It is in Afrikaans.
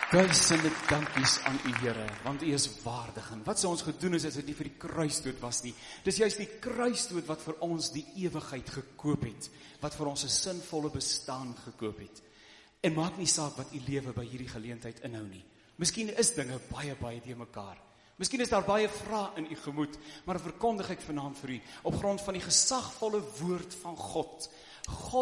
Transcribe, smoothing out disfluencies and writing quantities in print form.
Duisende dankies aan U, Here, want U is waardig. En wat sou ons gedoen is, as dit nie vir die kruisdood was nie. Dis juist die kruisdood wat vir ons die ewigheid gekoop het, wat vir ons 'n sinvolle bestaan gekoop het. En maak nie saak wat U lewe by hierdie geleentheid inhou nie. Miskien is dinge baie te mekaar. Miskien is daar baie vrae in U gemoed, maar verkondig ek vanaand vir U, op grond van die gesagvolle woord van God.